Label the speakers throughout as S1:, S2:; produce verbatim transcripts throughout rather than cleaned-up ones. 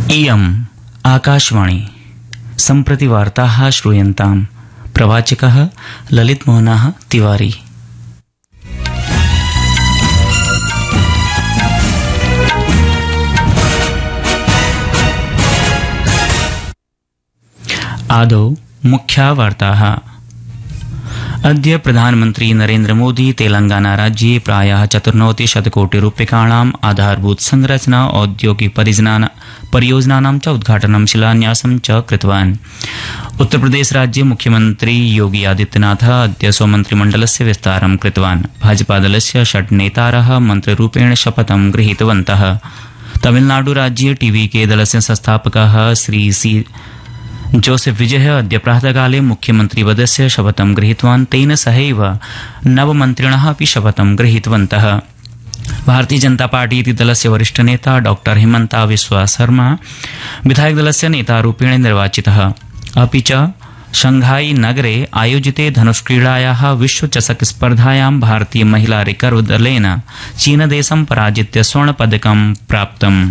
S1: इयम् आकाशवाणी सम्प्रति वार्ताः श्रूयन्ताम्। प्रवाचकः ललितमोहनः तिवारी। आदौ मुख्या वार्ताः। अद्य प्रधानमन्त्री नरेन्द्र मोदी तेलंगाना राज्ये प्रायः चतुर्नवतिशतकोटिरूप्यकाणाम् आधारभूत संरचना औद्योगिक परियोजनानां च उद्घाटनं शिलान्यासं च कृतवान्। उत्तरप्रदेश राज्ये मुख्यमन्त्री योगी आदित्यनाथ अद्य स्वमन्त्रिमण्डलस्य विस्तारं कृतवान्। भाजपादलस्य षड् नेतारः मन्त्रिरूपेण शपथं गृहीतवन्तः। तमिलनाडु राज्ये टीवीके दलस्य संस्थापकः श्री सी जोसेफ विजय अद्य प्रातःकाले मुख्यमन्त्रिपदस्य शपथं गृहीतवान्। तेन सहैव नवमन्त्रिणः अपि शपथं गृहीतवन्तः। भारतीय जनता पार्टी इति दलस्य वरिष्ठ नेता डॉक्टर हिमंता बिस्वा शर्मा विधायक दलस्य नेतारूपेण निर्वाचितः। अपि च शंघाई नगरे आयोजिते धनुष्क्रीडायाः विश्वचषक स्पर्धायां भारतीय महिला रिकर्व दलेन चीनदेशं पराजित्य स्वर्णपदकं प्राप्तम्।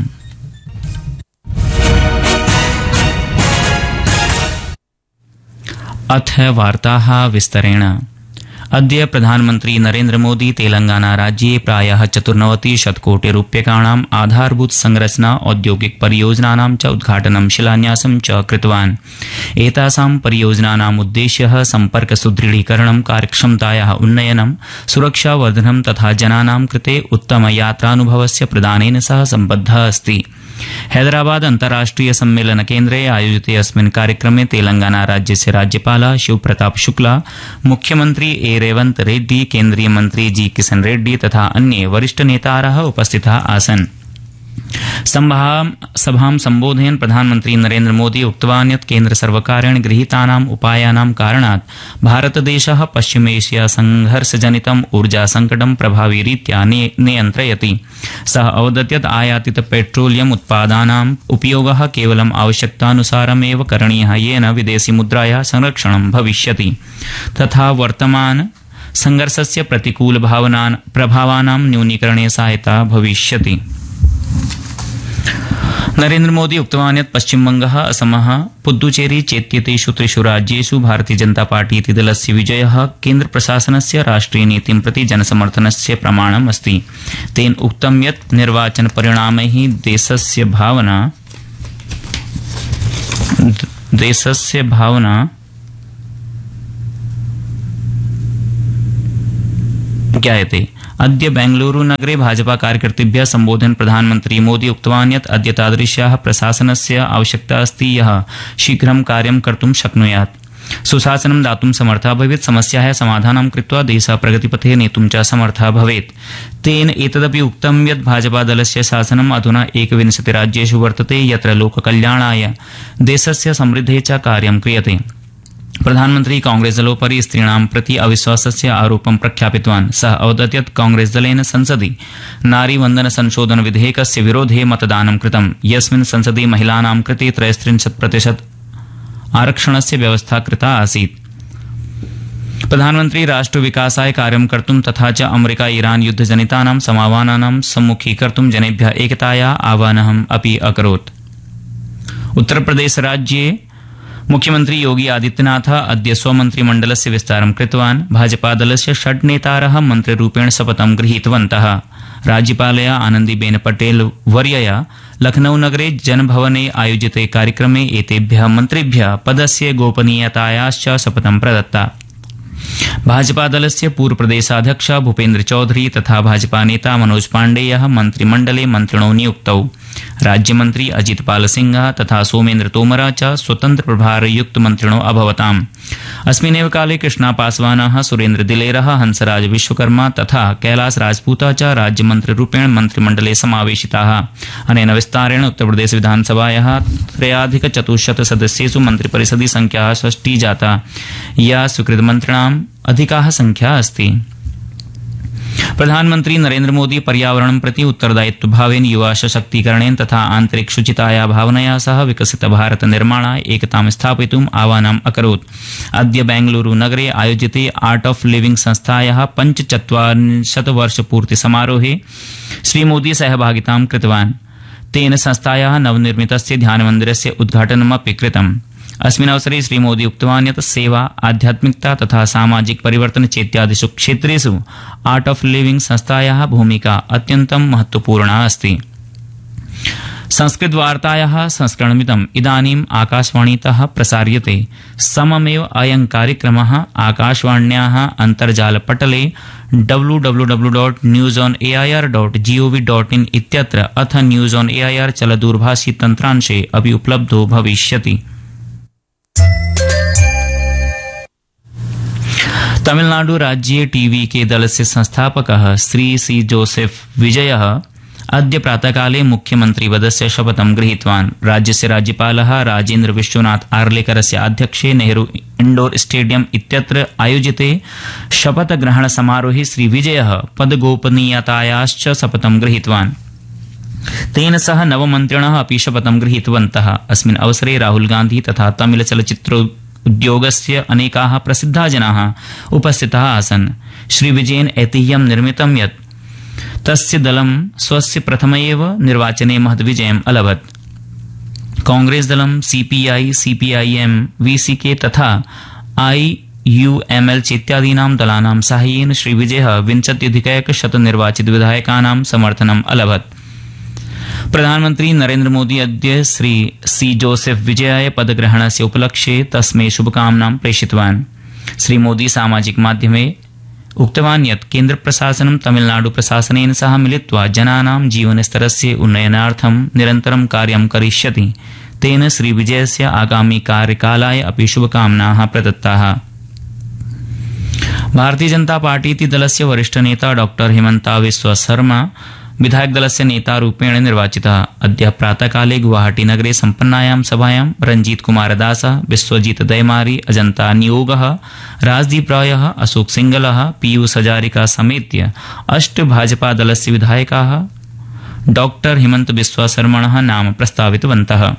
S1: अथ वार्ताः विस्तरेण। अद्य प्रधानमन्त्री नरेन्द्र मोदी तेलंगाना राज्ये प्रायः चतुर्नवतिशतकोटिरूप्यकाणाम् आधारभूत संरचना औद्योगिक परियोजनानां च उद्घाटनं शिलान्यासं च कृतवान्। एतासां परियोजनानाम् उद्देश्यः सम्पर्क सुदृढीकरणं, कार्यक्षमतायाः उन्नयनं, सुरक्षावर्धनं तथा जनानां कृते उत्तम यात्रानुभवस्य प्रदानेन सह सम्बद्धः अस्ति। हैदराबाद अंतर्राष्ट्रीय सम्मेलन केन्द्रे आयोजिते अस्मिन् कार्यक्रमे तेलंगाना राज्यस्य राज्यपालः शिवप्रताप शुक्ला, मुख्यमन्त्री ए रेवंत रेड्डी, केन्द्रीय मन्त्री जी किशन रेड्डी तथा अन्ये वरिष्ठ नेतारः उपस्थिताः आसन्। सभां सम्बोधयन् प्रधानमन्त्री नरेन्द्र मोदी उक्तवान् यत् केन्द्र सर्वकारेण गृहीतानाम् उपायानां कारणात् भारतदेशः पश्चिमेशिया संघर्षजनितम् ऊर्जा संकटं प्रभाविरीत्या नियन्त्रयति। सः अवदत् यत् आयातित पेट्रोलियम उत्पादानाम् उपयोगः केवलम् आवश्यकतानुसारमेव करणीयः, येन विदेशी मुद्रायाः संरक्षणं भविष्यति तथा वर्तमान संघर्षस्य प्रतिकूल प्रभावानां न्यूनीकरणे सहायता भविष्यति। नरेन्द्र मोदी उक्तवान् यत् पश्चिमबंगः, असमः, पुद्दुचेरी चेत्येतेषु त्रिषु राज्येषु भारतीय जनता पार्टी इति दलस्य विजयः केन्द्र प्रशासनस्य राष्ट्रिय नीतिं प्रति जनसमर्थनस्य प्रमाणम् अस्ति। तेन उक्तं यत् निर्वाचन परिणामैः देशस्य भावना देशस्य भावना ज्ञायते। अद्य बेंगलुरु नगरे भाजपा कार्यकर्तृभ्यः सम्बोधयन् प्रधानमन्त्री मोदी उक्तवान् यत् अद्य तादृश्याः प्रशासनस्य आवश्यकता अस्ति यः शीघ्रं कार्यं कर्तुं शक्नुयात्, सुशासनं दातुं समर्थः भवेत्, समस्याः समाधानं कृत्वा देशः प्रगतिपथे नेतुं च समर्थः भवेत्। तेन एतदपि उक्तं यत् भाजपा दलस्य शासनम् अधुना एकविंशति राज्येषु वर्तते यत्र लोककल्याणाय, देशस्य समृद्धेः च कार्यं क्रियते। प्रधानमन्त्री कांग्रेस दलोपरि स्त्रीणां प्रति अविश्वासस्य आरोपं प्रख्यापितवान्। सः अवदत् यत् कांग्रेस दलेन संसदि नारीवन्दन संशोधन विधेयकस्य विरोधे मतदानं कृतं, यस्मिन् संसदि महिलानां कृते त्रयस्त्रिंशत् प्रतिशत आरक्षणस्य व्यवस्था कृता आसीत्। प्रधानमन्त्री राष्ट्रविकासाय कार्यं कर्तुं तथा च अमेरिका ईरान युद्धजनितानां समावानानां सम्मुखीकर्तुं जनेभ्यः एकतायाः आह्वानम् अपि अकरोत्। उत्तरप्रदेश राज्ये मुख्यमंत्री योगी आदित्यनाथ अद्य स्वमन्त्रिमण्डलस्य विस्तारं कृतवान्। भाजपादलस्य षड् नेतारः मन्त्रिरूपेण शपथं गृहीतवन्तः। राज्यपालया आनन्दीबेन पटेल वर्यया लखनऊ नगरे जनभवने आयोजिते कार्यक्रमे एतेभ्यः मन्त्रिभ्यः पदस्य गोपनीयतायाश्च शपथं प्रदत्ता। भाजपादलस्य पूर्वप्रदेशाध्यक्ष भूपेन्द्र चौधरी तथा भाजपा नेता मनोज पाण्डेयः मन्त्रिमण्डले मन्त्रिणो नियुक्तौ। राज्यमन्त्री अजित पाल सिंह तथा सोमेन्द्र तोमर च स्वतन्त्र प्रभारयुक्त मन्त्रिणो अभवताम्। अस्मिन्नेव काले कृष्णा पासवानः, सुरेन्द्र दिलेरः, हंसराज विश्वकर्मा तथा कैलाश राजपूत च राज्यमन्त्रिरूपेण मन्त्रिमण्डले समावेशिताः। अनेन विस्तारेण उत्तरप्रदेश विधानसभायाः त्रयाधिकचतुश्शत सदस्येषु मन्त्रिपरिषदि संख्या षष्टिः जाता, या स्वीकृतमन्त्रिणाम् अधिका संख्या अस्ति। प्रधानमन्त्री नरेन्द्र मोदी पर्यावरणं प्रति उत्तरदायित्वभावेन युवा सशक्तीकरणेन तथा आन्तरिक शुचिताया भावनया सह विकसित भारत निर्माणाय एकतां स्थापयितुम् आह्वानम् अकरोत्। अद्य बेंगलुरु नगरे आयोजिते आर्ट ऑफ लिविंग संस्थायाः पञ्चचत्वारिंशत् वर्षपूर्ति समारोहे श्रीमोदी सहभागितां कृतवान्। तेन संस्थायाः नवनिर्मितस्य ध्यानमन्दिरस्य उद्घाटनमपि कृतम्। अस्मिन् अवसरे श्रीमोदी उक्तवान् यत् सेवा, आध्यात्मिकता तथा सामाजिक परिवर्तन चेत्यादिषु क्षेत्रेषु आर्ट ऑफ लिविंग संस्थायाः भूमिका अत्यन्तं महत्वपूर्णा अस्ति। संस्कृतवार्तायाः संस्करणमिदम् इदानीम् आकाशवाणीतः प्रसार्यते। सममेव अयं कार्यक्रमः आकाशवाण्याः अन्तर्जालपटले W W W dot news on A I R dot G O V dot in इत्यत्र अथ news on A I R चलदूरभाषी तन्त्रांशे अपि उपलब्धो भविष्यति। तमिलनाडु राज्ये टीवी के दलस्य संस्थापकः श्री सी जोसेफ विजयः अद्य प्रातःकाले मुख्यमन्त्रिपदस्य शपथं गृहीतवान्। राज्यस्य राज्यपालः राजेन्द्र विश्वनाथ आर्लेकरस्य आध्यक्षे नेहरू इंडोर स्टेडियम इत्यत्र आयोजिते शपथग्रहण समारोहे श्री विजयः पदगोपनीयतायाश्च शपथं गृहीतवान्। तेन सह नवमन्त्रिणः अपि शपथं गृहीतवन्तः। अस्मिन् अवसरे राहुल गांधी तथा तमिल चलच्चित्र उद्योगस्य अनेकाः प्रसिद्धाः जनाः उपस्थिताः आसन्। श्री विजयेन ऐतिह्यं निर्मितं यत् तस्य दलं स्वस्य प्रथम एव निर्वाचने महद्विजयम् अलभत्। कांग्रेस दलं सीपीआई, सीपीआईएम, वीसीके तथा आईयूएमएल चेत्यादीनां दलानां साहाय्येन श्री विजयः विंशत्यधिकैकशत निर्वाचित विधायकानां समर्थनम् अलभत्। प्रधानमन्त्री नरेन्द्र मोदी अद्य श्री सी जोसेफ विजयाय पदग्रहणस्य उपलक्ष्ये तस्मै शुभकामनां प्रेषितवान्। श्री मोदी सामाजिक माध्यमे उक्तवान् यत् केन्द्र प्रशासनं तमिलनाडु प्रशासनेन सह मिलित्वा जनानां जीवनस्तरस्य उन्नयनार्थं निरन्तरं कार्यं करिष्यति। तेन श्री विजयस्य आगामी कार्यकालाय अपि शुभकामनाः प्रदत्ताः। भारतीय जनता पार्टी इति दलस्य वरिष्ठ नेता डॉक्टर हिमंता बिस्वा शर्मा विधायक दलस्य नेतारूपेण निर्वाचितः। अद्य प्रातःकाले गुवाहाटी नगरे सम्पन्नायां सभायां रंजीत कुमार दासः, विश्वजीत दैमारी, अजंता नियोगः, राजदीप रायः, अशोक सिंगलः, पीयूष हजारिका समेत्य अष्ट भाजपा दलस्य विधायकाः डॉक्टर हिमंत बिस्वा शर्मणः नाम प्रस्तावितवन्तः।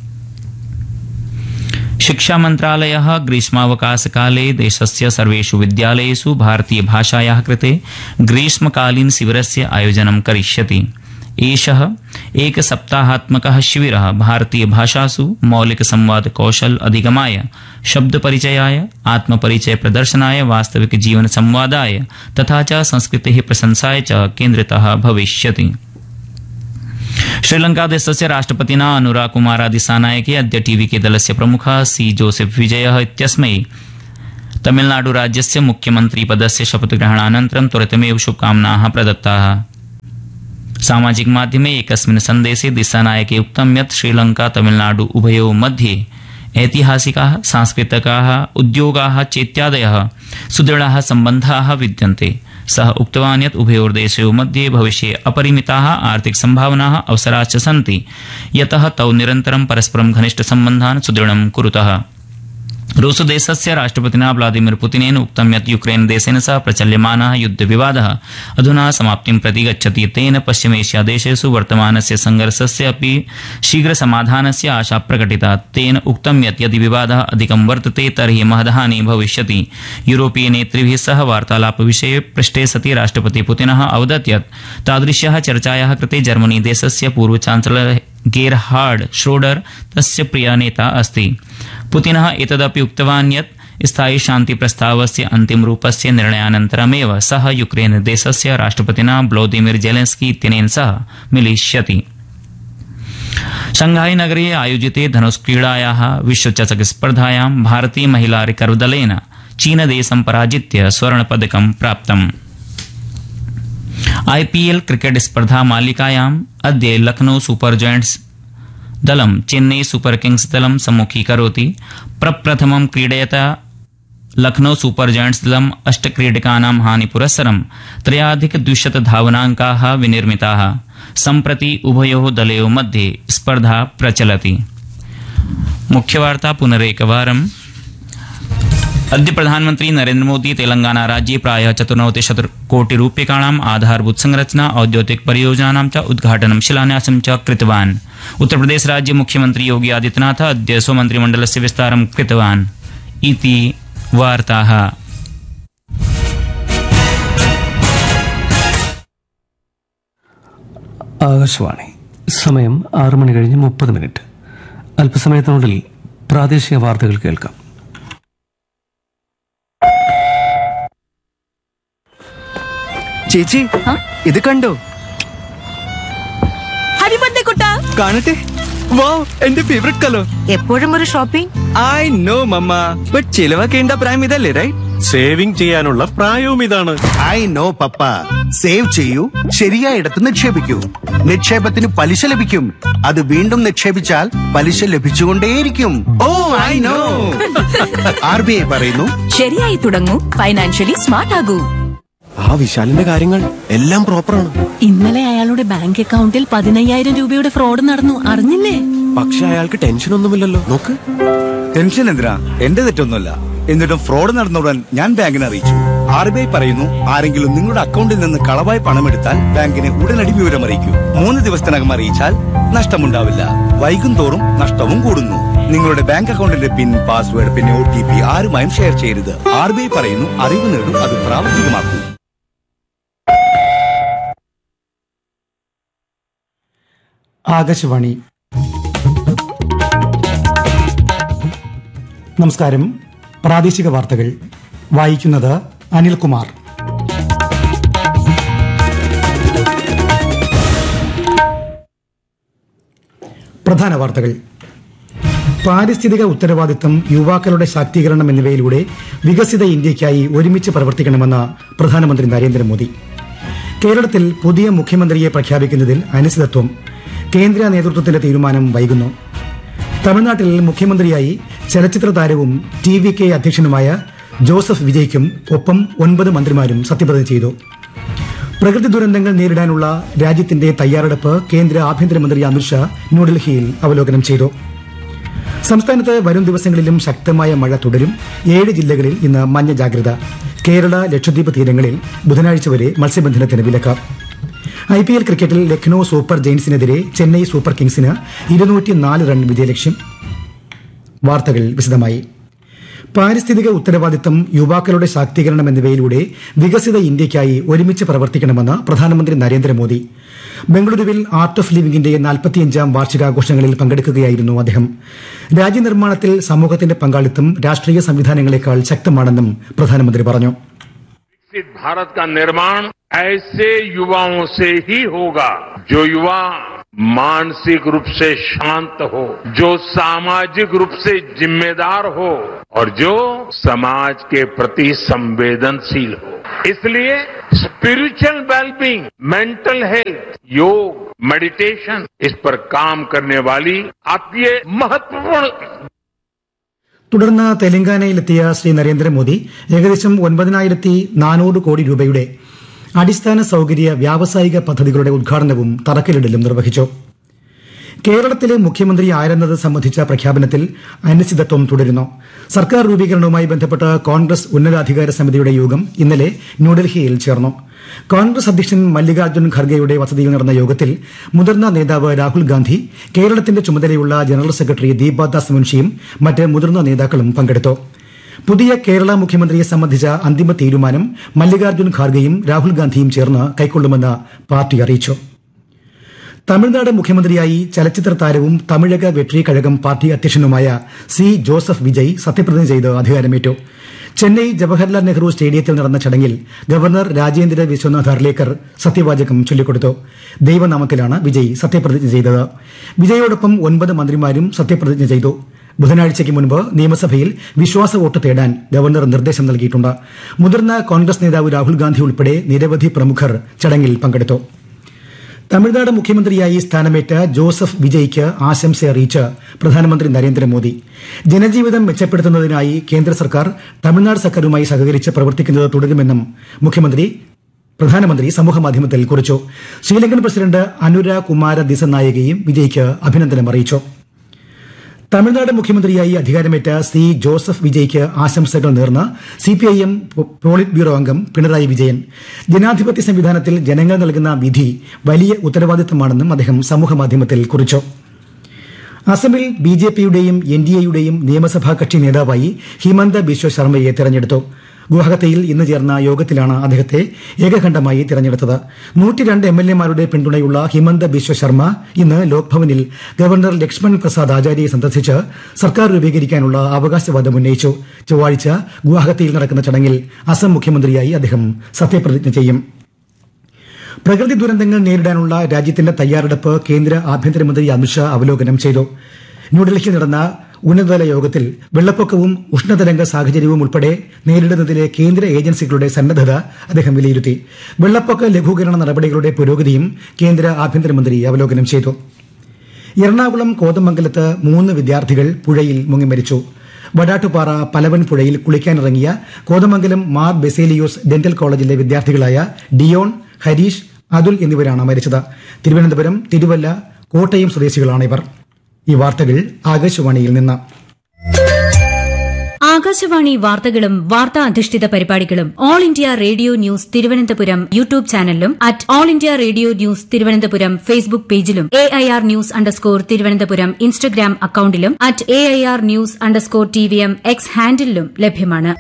S1: शिक्षा मंत्रालयः ग्रीष्मावकाशकाले देशस्य सर्वेषु विद्यालयेषु भारतीय भाषायाः कृते ग्रीष्मकालीन शिविरस्य आयोजनं करिष्यति। एषः एक सप्ताहात्मकः शिविरः भारतीय भाषासु मौलिक संवाद कौशल अधिगमाय, शब्द परिचयाय, आत्मपरिचय प्रदर्शनाय, वास्तविक जीवन संवादाय तथा च संस्कृतेः प्रशंसाय च केन्द्रितः भविष्यति। श्रीलंका देशस्य राष्ट्रपतिना अनुरा कुमारा दिसानायके अद्य टीवी के दलस्य प्रमुखः सी जोसेफ विजयः इत्यस्मै तमिलनाडु राज्यस्य मुख्यमंत्री पदस्य शपथग्रहणानन्तरं त्वरितमेव शुभकामनाः प्रदत्ताः। सामाजिक माध्यमे एकस्मिन् सन्देशे दिसानायके उक्तं यत् श्रीलंका तमिलनाडु उभयोः मध्ये ऐतिहासिकाः, सांस्कृतिकाः, उद्योगाः चेत्यादयः सुदृढाः सम्बन्धाः विद्यन्ते। सः उक्तवान् यत् उभयोर्देशयोः मध्ये भविष्ये अपरिमिताः आर्थिक सम्भावनाः अवसराश्च सन्ति, यतः तौ निरन्तरं परस्परं घनिष्ठसम्बन्धान् सुदृढं कुरुतः। रूसदेशस्य राष्ट्रपतिना व्लादिमीर पुतिनेन उक्तं यत् यूक्रेन देशेन सह प्रचल्यमानः युद्धविवादः अधुना समाप्तिं प्रति गच्छति। तेन पश्चिमेशिया देशेषु वर्तमानस्य संघर्षस्य अपि शीघ्र समाधानस्य आशा प्रकटिता। तेन उक्तं यत् यदि विवादः अधिकं वर्तते तर्हि महद्हानिः भविष्यति। यूरोपीय नेतृभिः सह वार्तालापविषये पृष्टे सति राष्ट्रपति पुतिनः अवदत् यत् तादृश्याः चर्चायाः कृते जर्मनी देशस्य पूर्व चांसलर गेरहार्ड श्रोडर तस्य प्रिय नेता अस्ति। पुतिनः एतदपि उक्तवान् यत् स्थायी शान्ति प्रस्तावस्य अन्तिम रूपस्य निर्णयानन्तरमेव सः यूक्रेन देशस्य राष्ट्रपतिना व्लादिमीर जेलेंस्की इत्यनेन सह मिलिष्यति। शंघाई नगरे आयोजिते धनुष्क्रीडायाः विश्वचषक स्पर्धायां भारतीय महिला रिकर्व दलेन चीनदेशं पराजित्य स्वर्णपदकं प्राप्तम्। आईपीएल क्रिकेट स्पर्धा मालिकायाम् अद्य लखनऊ सुपर जयंट्स दलं चेन्नई सुपर किंग्स दलं सम्मुखीकरोति। प्रप्रथमं क्रीडयता लखनऊ सुपर जयंट्स दलम् अष्ट क्रीडकानां हानिपुरस्सरं त्रयाधिक द्विशत धावनाङ्काः विनिर्मिताः। सम्प्रति उभयोः दलयोः मध्ये स्पर्धा प्रचलति। मुख्यवार्ता पुनरेकवारम्। अद्य प्रधानमंत्री नरेन्द्र मोदी तेलंगाना राज्ये प्रायः चतुर्नवतिशत कोटि रूप्यकाणाम् आधारभूत संरचना औद्योगिक परियोजनानां च उद्घाटनं शिलान्यासं च कृतवान्। उत्तर प्रदेश राज्य मुख्यमंत्री योगी आदित्यनाथ अद्य स्वमन्त्रिमण्डलस्य विस्तारं कृतवान् इति वार्ताः।
S2: आकाशवाणी സമയം ആറു മണി കഴിഞ്ഞ് മുപ്പത് മിനിറ്റ്. അല്പസമയത്തിനുള്ളിൽ പ്രാദേശിക വാർത്തകൾ കേൾക്കാം.
S3: ചേച്ചി, ഇത് കണ്ടോ? കാണട്ടെ. വാവ്, എന്റെ ഫേവറേറ്റ് കളർ.
S4: എപ്പോഴും ഒരു shopping.
S3: I know mama, but ചിലവാക്കേണ്ട പ്രായം ഇതല്ലേ, റൈറ്റ്?
S5: സേവിംഗ് ചെയ്യാനുള്ള പ്രായവും ഇതാണ്.
S6: I know papa. സേവ് ചെയ്യൂ, ശരിയായിടത്ത് നിക്ഷേപിക്കൂ. നിക്ഷേപത്തിന് പലിശ ലഭിക്കും. അത് വീണ്ടും നിക്ഷേപിച്ചാൽ പലിശ ലഭിച്ചുകൊണ്ടേയിരിക്കും. ഓ I know. R B I പറയുന്നു,
S4: ശരിയായി തുടങ്ങൂ, ഫൈനാൻഷ്യലി സ്മാർട്ട് ആകൂ.
S5: ആ വിശാലിന്റെ കാര്യങ്ങൾ എല്ലാം പ്രോപ്പറാണ്.
S4: ഇന്നലെ അയാളുടെ ബാങ്ക് അക്കൗണ്ടിൽ പതിനയ്യായിരം രൂപയുടെ ഫ്രോഡ് നടന്നു, അറിഞ്ഞില്ലേ?
S5: പക്ഷെ അയാൾക്ക് ടെൻഷൻ ഒന്നുമില്ലല്ലോ. നോക്ക്.
S7: ടെൻഷൻ എന്തിനാ? എന്റെ തെറ്റൊന്നുമല്ല. എന്നിട്ടും ഫ്രോഡ് നടന്നുടൻ ഞാൻ ബാങ്കിനെ അറിയിച്ചു. ആർ ബി ഐ പറയുന്നു, ആരെങ്കിലും നിങ്ങളുടെ അക്കൗണ്ടിൽ നിന്ന് കളവായി പണമെടുത്താൽ ബാങ്കിനെ ഉടനടി വിവരം അറിയിക്കൂ. മൂന്ന് ദിവസത്തിനകം അറിയിച്ചാൽ നഷ്ടമുണ്ടാവില്ല. വൈകും തോറും നഷ്ടവും കൂടുന്നു. നിങ്ങളുടെ ബാങ്ക് അക്കൗണ്ടിന്റെ പിൻ, പാസ്വേഡ്, പിന്നെ ഒ ടി പി ആരുമായും ഷെയർ ചെയ്യരുത്. ആർ ബി ഐ പറയുന്നു, അറിവ് നേടും, അത് പ്രാവർത്തികമാക്കൂ.
S8: ആകാശവാണി. നമസ്കാരം. പ്രാദേശിക വാർത്തകൾ വായിക്കുന്നത് അനിൽകുമാർ. പ്രധാന വാർത്തകൾ. പാരിസ്ഥിതിക ഉത്തരവാദിത്തം, യുവാക്കളുടെ ശാക്തീകരണം എന്നിവയിലൂടെ വികസിത ഇന്ത്യയ്ക്കായി ഒരുമിച്ച് പ്രവർത്തിക്കണമെന്ന് പ്രധാനമന്ത്രി നരേന്ദ്രമോദി. കേരളത്തിൽ പുതിയ മുഖ്യമന്ത്രിയെ പ്രഖ്യാപിക്കുന്നതിൽ അനിശ്ചിതത്വം. കേന്ദ്ര നേതൃത്വത്തിന്റെ തീരുമാനം വൈകുന്നു. തമിഴ്നാട്ടിൽ മുഖ്യമന്ത്രിയായി ചലച്ചിത്ര താരവും ടി വി കെ അധ്യക്ഷനുമായ ജോസഫ് വിജയ്ക്കും ഒപ്പം ഒൻപത് മന്ത്രിമാരും സത്യപ്രതിജ്ഞ ചെയ്തു. പ്രകൃതി ദുരന്തങ്ങൾ നേരിടാനുള്ള രാജ്യത്തിന്റെ തയ്യാറെടുപ്പ് കേന്ദ്ര ആഭ്യന്തരമന്ത്രി അമിത്ഷാ ന്യൂഡൽഹിയിൽ അവലോകനം ചെയ്തു. സംസ്ഥാനത്ത് വരും ദിവസങ്ങളിലും ശക്തമായ മഴ തുടരും. ഏഴ് ജില്ലകളിൽ ഇന്ന് മഞ്ഞ ജാഗ്രത. കേരള, ലക്ഷദ്വീപ് തീരങ്ങളിൽ ബുധനാഴ്ച വരെ മത്സ്യബന്ധനത്തിന് വിലക്ക്. ഐ പി എൽ ക്രിക്കറ്റിൽ ലക്നൌ സൂപ്പർ ജയൻസിനെതിരെ ചെന്നൈ സൂപ്പർ കിങ്സിന് ഇരുന്നൂറ്റി നാല് റൺ വിജയലക്ഷ്യം. വാർത്തകൾ വിശദമായി. പാരിസ്ഥിതിക ഉത്തരവാദിത്തം, യുവാക്കളുടെ ശാക്തീകരണം എന്നിവയിലൂടെ വികസിത ഇന്ത്യയ്ക്കായി ഒരുമിച്ച് പ്രവർത്തിക്കണമെന്ന് പ്രധാനമന്ത്രി നരേന്ദ്രമോദി. ബംഗളൂരുവിൽ ആർട്ട് ഓഫ് ലിവിംഗിന്റെ നാൽപ്പത്തിയഞ്ചാം വാർഷികാഘോഷങ്ങളിൽ പങ്കെടുക്കുകയായിരുന്നു അദ്ദേഹം. രാജ്യനിർമ്മാണത്തിൽ സമൂഹത്തിന്റെ പങ്കാളിത്തം രാഷ്ട്രീയ സംവിധാനങ്ങളെക്കാൾ ശക്തമാണെന്നും പ്രധാനമന്ത്രി പറഞ്ഞു.
S9: भारत का निर्माण ऐसे युवाओं से ही होगा जो युवा मानसिक रूप से शांत हो, जो सामाजिक रूप से जिम्मेदार हो और जो समाज के प्रति संवेदनशील हो. इसलिए स्पिरिचुअल वेलबींग, मेंटल हेल्थ, योग, मेडिटेशन, इस पर काम करने वाली आपकी महत्वपूर्ण.
S8: തുടർന്ന് തെലങ്കാനയിലെത്തിയ ശ്രീ നരേന്ദ്രമോദി ഏകദേശം ഒൻപതിനായിരത്തി നാനൂറ് കോടി രൂപയുടെ അടിസ്ഥാന സൌകര്യ വ്യാവസായിക പദ്ധതികളുടെ ഉദ്ഘാടനവും തറക്കല്ലിടലും നിർവഹിച്ചു. കേരളത്തിലെ മുഖ്യമന്ത്രി ആരെന്നത് സംബന്ധിച്ച പ്രഖ്യാപനത്തിൽ അനിശ്ചിതത്വം തുടരുന്നു. സർക്കാർ രൂപീകരണവുമായി ബന്ധപ്പെട്ട് കോൺഗ്രസ് ഉന്നതാധികാര സമിതിയുടെ യോഗം ഇന്നലെ ന്യൂഡൽഹിയിൽ ചേർന്നു. കോൺഗ്രസ് അധ്യക്ഷൻ മല്ലികാർജ്ജുൻ ഖർഗെയുടെ വസതിയിൽ നടന്ന യോഗത്തിൽ മുതിർന്ന നേതാവ് രാഹുൽ ഗാന്ധി, കേരളത്തിന്റെ ചുമതലയുള്ള ജനറൽ സെക്രട്ടറി ദീപാദാസ് മുൻഷിയും മറ്റ് മുതിർന്ന നേതാക്കളും പങ്കെടുത്തു. പുതിയ കേരള മുഖ്യമന്ത്രിയെ സംബന്ധിച്ച അന്തിമ തീരുമാനം മല്ലികാർജ്ജുൻ ഖാർഗെയും രാഹുൽ ഗാന്ധിയും ചേർന്ന് കൈക്കൊള്ളുമെന്ന് പാർട്ടി അറിയിച്ചു. തമിഴ്നാട് മുഖ്യമന്ത്രിയായി ചലച്ചിത്ര താരവും തമിഴക വെട്രി കഴകം പാർട്ടി അധ്യക്ഷനുമായ സി ജോസഫ് വിജയ് സത്യപ്രതിജ്ഞ ചെയ്ത് അധികാരമേറ്റു. ചെന്നൈ ജവഹർലാൽ നെഹ്റു സ്റ്റേഡിയത്തിൽ നടന്ന ചടങ്ങിൽ ഗവർണർ രാജേന്ദ്ര വിശ്വനാഥ് അർലേക്കർ സത്യവാചകം ചൊല്ലിക്കൊടുത്തു. ദൈവനാമത്തിലാണ് വിജയ് സത്യപ്രതിജ്ഞ ചെയ്തത്. വിജയോടൊപ്പം ഒൻപത് മന്ത്രിമാരും സത്യപ്രതിജ്ഞ ചെയ്തു. ബുധനാഴ്ചയ്ക്ക് മുൻപ് നിയമസഭയിൽ വിശ്വാസ വോട്ട് തേടാൻ ഗവർണർ നിർദ്ദേശം നൽകിയിട്ടുണ്ട്. മുതിർന്ന കോൺഗ്രസ് നേതാവ് രാഹുൽ ഗാന്ധി ഉൾപ്പെടെ നിരവധി പ്രമുഖർ ചടങ്ങിൽ പങ്കെടുത്തു. തമിഴ്നാട് മുഖ്യമന്ത്രിയായി സ്ഥാനമേറ്റ ജോസഫ് വിജയ്ക്ക് ആശംസ അറിയിച്ച് പ്രധാനമന്ത്രി നരേന്ദ്രമോദി. ജനജീവിതം മെച്ചപ്പെടുത്തുന്നതിനായി കേന്ദ്ര സർക്കാർ തമിഴ്നാട് സർക്കാരുമായി സഹകരിച്ച് പ്രവർത്തിക്കുന്നത് തുടരുമെന്നും മുഖ്യമന്ത്രി പ്രധാനമന്ത്രി സമൂഹമാധ്യമത്തിൽ കുറിച്ചു. ശ്രീലങ്കൻ പ്രസിഡന്റ് അനുര കുമാര ദിസനായകയും വിജയ്ക്ക് അഭിനന്ദനം അറിയിച്ചു. തമിഴ്നാട് മുഖ്യമന്ത്രിയായി അധികാരമേറ്റ സി ജോസഫ് വിജയ്ക്ക് ആശംസകൾ നേർന്ന് സിപിഐഎം പോളിറ്റ് ബ്യൂറോ അംഗം പിണറായി വിജയൻ. ജനാധിപത്യ സംവിധാനത്തിൽ ജനങ്ങൾ നൽകുന്ന വിധി വലിയ ഉത്തരവാദിത്തമാണെന്നും അദ്ദേഹം സമൂഹമാധ്യമത്തിൽ കുറിച്ചു. അസമിൽ ബി ജെ പിയുടെയും എൻ ഡി എയുടെയും നിയമസഭാ കക്ഷി നേതാവായി ഹിമന്ത ബിശ്വ ശർമ്മയെ തെരഞ്ഞെടുത്തു. ഗുവാഹത്തിയിൽ ഇന്ന് ചേർന്ന യോഗത്തിലാണ് അദ്ദേഹത്തെ ഏകകണ്ഠമായി തിരഞ്ഞെടുത്തത് നൂറ്റിരണ്ട് എം എൽ എമാരുടെ പിന്തുണയുള്ള ഹിമന്ത ബിശ്വ ശർമ്മ ഇന്ന് ലോക്ഭവനിൽ ഗവർണർ ലക്ഷ്മൺ പ്രസാദ് ആചാര്യയെ സന്ദർശിച്ച് സർക്കാർ രൂപീകരിക്കാനുള്ള അവകാശവാദം ഉന്നയിച്ചു. ചൊവ്വാഴ്ച ഗുവാഹത്തിയിൽ നടക്കുന്ന ചടങ്ങിൽ അസം മുഖ്യമന്ത്രിയായി അദ്ദേഹം സത്യപ്രതിജ്ഞ ചെയ്യും. പ്രകൃതി ദുരന്തങ്ങൾ നേരിടാനുള്ള രാജ്യത്തിന്റെ തയ്യാറെടുപ്പ് കേന്ദ്ര ആഭ്യന്തരമന്ത്രി അമിത്ഷാ അവലോകനം ചെയ്തു. ന്യൂഡൽഹിയിൽ നടന്ന ഉന്നതതല യോഗത്തിൽ വെള്ളപ്പൊക്കവും ഉഷ്ണതരംഗ സാഹചര്യവും ഉൾപ്പെടെ നേരിടുന്നതിലെ കേന്ദ്ര ഏജൻസികളുടെ സന്നദ്ധത അദ്ദേഹം വിലയിരുത്തി. വെള്ളപ്പൊക്ക ലഘൂകരണ നടപടികളുടെ പുരോഗതിയും കേന്ദ്ര ആഭ്യന്തരമന്ത്രി അവലോകനം ചെയ്തു. എറണാകുളം കോതമംഗലത്ത് മൂന്ന് വിദ്യാർത്ഥികൾ പുഴയിൽ മുങ്ങിമരിച്ചു. വടാട്ടുപാറ പലവൻ പുഴയിൽ കുളിക്കാനിറങ്ങിയ കോതമംഗലം മാർ ബെസേലിയോസ് ഡെന്റൽ കോളേജിലെ വിദ്യാർത്ഥികളായ ഡിയോൺ, ഹരീഷ്, അതുൽ എന്നിവരാണ് മരിച്ചത്. തിരുവനന്തപുരം, തിരുവല്ല, കോട്ടയം സ്വദേശികളാണ് ഇവർ. ഈ വാർത്തകൾ ആകാശവാണിയിൽ നിന്ന്.
S10: ആകാശവാണി വാർത്തകളും വാർത്താ അധിഷ്ഠിത പരിപാടികളും all India radio news Thiruvananthapuram YouTube ചാനലിലും at all India radio news Thiruvananthapuram Facebook പേജിലും A I R news underscore Thiruvananthapuram Instagram അക്കൌണ്ടിലും at A I R news underscore T V M X ഹാൻഡിലും ലഭ്യമാണ്.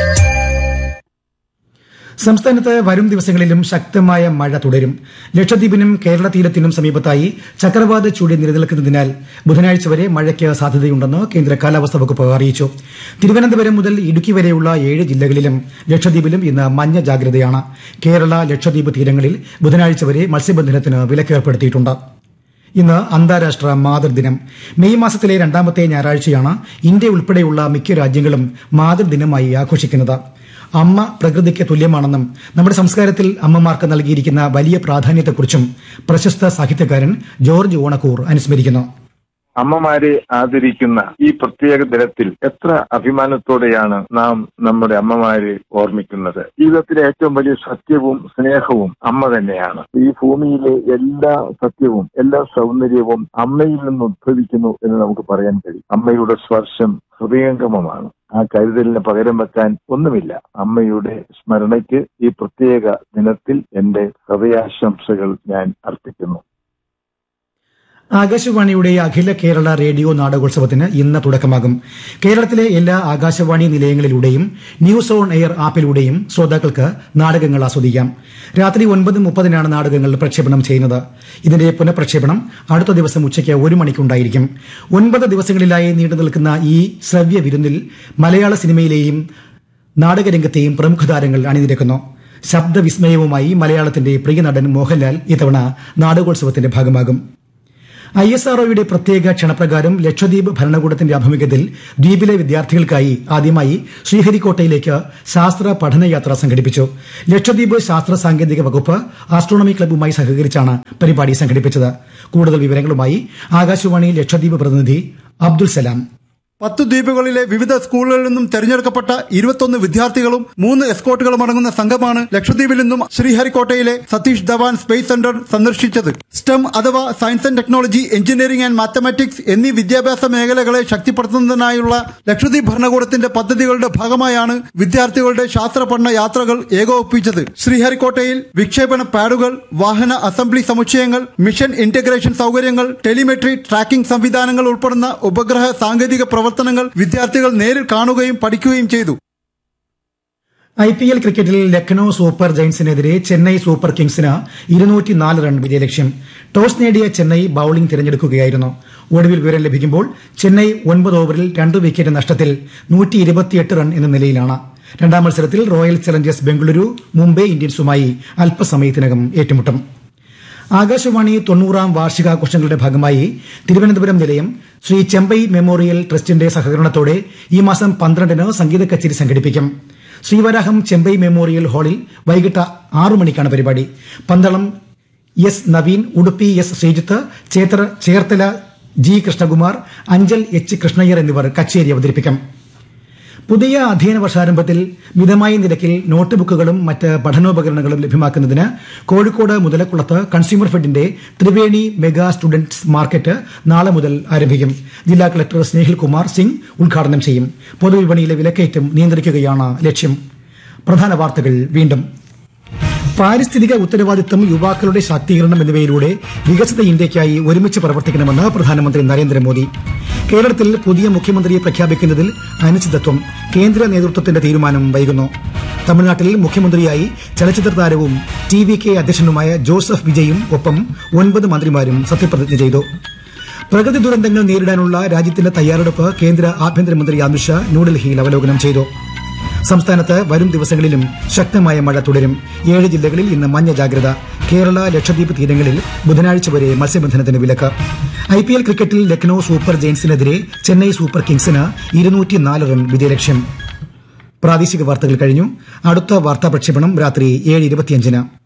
S8: സംസ്ഥാനത്ത് വരും ദിവസങ്ങളിലും ശക്തമായ മഴ തുടരും. ലക്ഷദ്വീപിനും കേരള തീരത്തിനും സമീപത്തായി ചക്രവാത ചുഴി നിലനിൽക്കുന്നതിനാൽ ബുധനാഴ്ച വരെ മഴയ്ക്ക് സാധ്യതയുണ്ടെന്ന് കേന്ദ്ര കാലാവസ്ഥാ വകുപ്പ് അറിയിച്ചു. തിരുവനന്തപുരം മുതൽ ഇടുക്കി വരെയുള്ള ഏഴ് ജില്ലകളിലും ലക്ഷദ്വീപിലും ഇന്ന് മഞ്ഞ ജാഗ്രതയാണ്. കേരള, ലക്ഷദ്വീപ് തീരങ്ങളിൽ ബുധനാഴ്ച വരെ മത്സ്യബന്ധനത്തിന് വിലക്കേർപ്പെടുത്തിയിട്ടുണ്ട്. ഇന്ന് അന്താരാഷ്ട്ര മാതൃദിനം. മെയ് മാസത്തിലെ രണ്ടാമത്തെ ഞായറാഴ്ചയാണ് ഇന്ത്യ ഉൾപ്പെടെയുള്ള മിക്ക രാജ്യങ്ങളും മാതൃദിനമായി ആഘോഷിക്കുന്നത്. അമ്മ പ്രകൃതിക്ക് തുല്യമാണെന്നും നമ്മുടെ സംസ്കാരത്തിൽ അമ്മമാർക്ക് നൽകിയിരിക്കുന്ന വലിയ പ്രാധാന്യത്തെക്കുറിച്ചും പ്രശസ്ത സാഹിത്യകാരൻ ജോർജ് ഓണക്കൂർ അനുസ്മരിക്കുന്നു.
S11: അമ്മമാരെ ആദരിക്കുന്ന ഈ പ്രത്യേക ദിനത്തിൽ എത്ര അഭിമാനത്തോടെയാണ് നാം നമ്മുടെ അമ്മമാരെ ഓർമ്മിക്കുന്നത്. ജീവിതത്തിലെ ഏറ്റവും വലിയ സത്യവും സ്നേഹവും അമ്മ തന്നെയാണ്. ഈ ഭൂമിയിലെ എല്ലാ സത്യവും എല്ലാ സൗന്ദര്യവും അമ്മയിൽ നിന്ന് ഉദ്ഭവിക്കുന്നു എന്ന് നമുക്ക് പറയാൻ കഴിയും. അമ്മയുടെ സ്പർശം ഹൃദയംഗമമാണ്. ആ കരുതലിന് പകരം വെക്കാൻ ഒന്നുമില്ല. അമ്മയുടെ സ്മരണയ്ക്ക് ഈ പ്രത്യേക ദിനത്തിൽ എന്റെ ഹൃദയാശംസകൾ ഞാൻ അർപ്പിക്കുന്നു.
S8: ആകാശവാണിയുടെ അഖില കേരള റേഡിയോ നാടകോത്സവത്തിന് ഇന്ന് തുടക്കമാകും. കേരളത്തിലെ എല്ലാ ആകാശവാണി നിലയങ്ങളിലൂടെയും ന്യൂസ് ഓൺ എയർ ആപ്പിലൂടെയും ശ്രോതാക്കൾക്ക് നാടകങ്ങൾ ആസ്വദിക്കാം. രാത്രി ഒൻപത് മുപ്പതിനാണ് നാടകങ്ങൾ പ്രക്ഷേപണം ചെയ്യുന്നത്. ഇതിന്റെ പുനഃപ്രക്ഷേപണം അടുത്ത ദിവസം ഉച്ചയ്ക്ക് ഒരു മണിക്കുണ്ടായിരിക്കും. ഒൻപത് ദിവസങ്ങളിലായി നീണ്ടു നിൽക്കുന്ന ഈ ശ്രവ്യ വിരുന്നിൽ മലയാള സിനിമയിലെയും നാടകരംഗത്തെയും പ്രമുഖ താരങ്ങൾ അണിനിരക്കുന്നു. ശബ്ദവിസ്മയവുമായി മലയാളത്തിന്റെ പ്രിയ നടൻ മോഹൻലാൽ ഇത്തവണ നാടകോത്സവത്തിന്റെ ഭാഗമാകും. ഐ എസ് ആർ ഒയുടെ പ്രത്യേക ക്ഷണപ്രകാരം ലക്ഷദ്വീപ് ഭരണകൂടത്തിന്റെ ആഭിമുഖ്യത്തിൽ ദ്വീപിലെ വിദ്യാർത്ഥികൾക്കായി ആദ്യമായി ശ്രീഹരിക്കോട്ടയിലേക്ക് ശാസ്ത്ര പഠനയാത്ര സംഘടിപ്പിച്ചു. ലക്ഷദ്വീപ് ശാസ്ത്ര സാങ്കേതിക വകുപ്പ് ആസ്ട്രോണമി ക്ലബ്ബുമായി സഹകരിച്ചാണ് പരിപാടി സംഘടിപ്പിച്ചത്. കൂടുതൽ വിവരങ്ങളുമായി ആകാശവാണി ലക്ഷദ്വീപ് പ്രതിനിധി അബ്ദുൽ സലാം.
S12: പത്ത് ദ്വീപുകളിലെ വിവിധ സ്കൂളുകളിൽ നിന്നും തെരഞ്ഞെടുക്കപ്പെട്ട ഇരുപത്തൊന്ന് വിദ്യാർത്ഥികളും മൂന്ന് എസ്കോട്ടുകളും അടങ്ങുന്ന സംഘമാണ് ലക്ഷദ്വീപിൽ നിന്നും ശ്രീഹരിക്കോട്ടയിലെ സതീഷ് ധവാൻ സ്പേസ് സെന്റർ സന്ദർശിച്ചത്. സ്റ്റെം അഥവാ science and technology, engineering and mathematics എന്നീ വിദ്യാഭ്യാസ മേഖലകളെ ശക്തിപ്പെടുത്തുന്നതിനായുള്ള ലക്ഷദ്വീപ് ഭരണകൂടത്തിന്റെ പദ്ധതികളുടെ ഭാഗമായാണ് വിദ്യാർത്ഥികളുടെ ശാസ്ത്ര പഠന യാത്രകൾ ഏകോപിപ്പിച്ചത്. ശ്രീഹരിക്കോട്ടയിൽ വിക്ഷേപണ പാഡുകൾ, വാഹന അസംബ്ലി സമുച്ചയങ്ങൾ, മിഷൻ ഇന്റഗ്രേഷൻ സൗകര്യങ്ങൾ, ടെലിമെട്രി ട്രാക്കിംഗ് സംവിധാനങ്ങൾ ഉൾപ്പെടുന്ന ഉപഗ്രഹ സാങ്കേതിക പ്രവർത്തനങ്ങൾ വിദ്യാർത്ഥികൾ നേരിൽ കാണുകയും പഠിക്കുകയും ചെയ്തു.
S8: ഐ പി എൽ ക്രിക്കറ്റിൽ Lucknow super ജയന്റ്സിനെതിരെ Chennai super കിങ്സിന് ഇരുന്നൂറ്റിനാല് run വിജയലക്ഷ്യം. ടോസ് നേടിയ ചെന്നൈ ബൌളിംഗ് തിരഞ്ഞെടുക്കുകയായിരുന്നു. ഒടുവിൽ വിവരം ലഭിക്കുമ്പോൾ ചെന്നൈ ഒൻപത് ഓവറിൽ രണ്ട് വിക്കറ്റ് നഷ്ടത്തിൽ നൂറ്റി ഇരുപത്തിയെട്ട് റൺ എന്ന നിലയിലാണ്. രണ്ടാം മത്സരത്തിൽ റോയൽ ചലഞ്ചേഴ്സ് ബംഗളൂരു മുംബൈ ഇന്ത്യൻസുമായി അല്പസമയത്തിനകം ഏറ്റുമുട്ടും. ആകാശവാണി തൊണ്ണൂറാം വാർഷികാഘോഷങ്ങളുടെ ഭാഗമായി തിരുവനന്തപുരം നിലയം ശ്രീ ചെമ്പൈ മെമ്മോറിയൽ ട്രസ്റ്റിന്റെ സഹകരണത്തോടെ ഈ മാസം പന്ത്രണ്ടിന് സംഗീത കച്ചേരി സംഘടിപ്പിക്കും. ശ്രീവരാഹം ചെമ്പൈ മെമ്മോറിയൽ ഹാളിൽ വൈകിട്ട് ആറു മണിക്കാണ് പരിപാടി. Pandalam S Naveen, Udupi S Sreejith, Cherthala G Krishnakumar, Anchal H Krishna Iyer എന്നിവർ കച്ചേരി അവതരിപ്പിക്കും. പുതിയ അധ്യയന വർഷാരംഭത്തിൽ മിതമായ നിരക്കിൽ നോട്ട് ബുക്കുകളും മറ്റ് പഠനോപകരണങ്ങളും ലഭ്യമാക്കുന്നതിന് Kozhikode മുതലക്കുളത്ത് consumer ഫെഡിന്റെ Triveni mega students market നാളെ മുതൽ ആരംഭിക്കും. ജില്ലാ കളക്ടർ സ്നേഹിൽ കുമാർ സിംഗ് ഉദ്ഘാടനം ചെയ്യും. പൊതുവിപണിയിലെ വിലക്കയറ്റം നിയന്ത്രിക്കുകയാണ് ലക്ഷ്യം. പ്രധാന വാർത്തകൾ വീണ്ടും. പാരിസ്ഥിതിക ഉത്തരവാദിത്തം, യുവാക്കളുടെ ശാക്തീകരണം എന്നിവയിലൂടെ വികസിത ഇന്ത്യയ്ക്കായി ഒരുമിച്ച് പ്രവർത്തിക്കണമെന്ന് പ്രധാനമന്ത്രി നരേന്ദ്രമോദി. കേരളത്തിൽ പുതിയ മുഖ്യമന്ത്രിയെ പ്രഖ്യാപിക്കുന്നതിൽ അനിശ്ചിതത്വം. കേന്ദ്ര നേതൃത്വത്തിന്റെ തീരുമാനം വൈകുന്നു. തമിഴ്നാട്ടിൽ മുഖ്യമന്ത്രിയായി ചലച്ചിത്ര താരവും ടി വി കെ അധ്യക്ഷനുമായ ജോസഫ് വിജയും ഒപ്പം ഒൻപത് മന്ത്രിമാരും സത്യപ്രതിജ്ഞ ചെയ്തു. പ്രകൃതി ദുരന്തങ്ങൾ നേരിടാനുള്ള രാജ്യത്തിന്റെ തയ്യാറെടുപ്പ് കേന്ദ്ര ആഭ്യന്തരമന്ത്രി അമിത്ഷാ ന്യൂഡൽഹിയിൽ അവലോകനം ചെയ്തു. സംസ്ഥാനത്ത് വരും ദിവസങ്ങളിലും ശക്തമായ മഴ തുടരും. ഏഴ് ജില്ലകളിൽ ഇന്ന് മഞ്ഞ ജാഗ്രത. കേരള ലക്ഷദ്വീപ് തീരങ്ങളിൽ ബുധനാഴ്ച വരെ മത്സ്യബന്ധനത്തിന് വിലക്ക്. ഐ പി എൽ ക്രിക്കറ്റിൽ Lucknow super ജയൻസിനെതിരെ Chennai super കിങ്സിന് ഇരുന്നൂറ്റിനാല് run വിജയലക്ഷ്യം. പ്രാദേശിക വാർത്തകൾ കഴിഞ്ഞു. അടുത്ത വാർത്താ പ്രക്ഷേപണം രാത്രി ഏഴ് ഇരുപത്തിയഞ്ചിന്.